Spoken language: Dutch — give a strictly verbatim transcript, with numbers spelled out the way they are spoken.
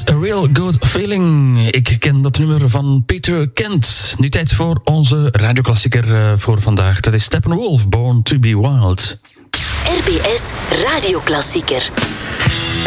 A Real Good Feeling. Ik ken dat nummer van Peter Kent. Nu tijd voor onze radioklassieker uh, voor vandaag. Dat is Steppenwolf, Born to be Wild. R B S Radioklassieker.